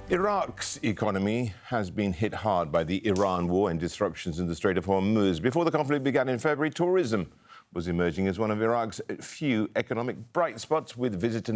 Iraq's economy has been hit hard by the Iran war and disruptions in the Strait of Hormuz. Before the conflict began in February, tourism was emerging as one of Iraq's few economic bright spots, with visitor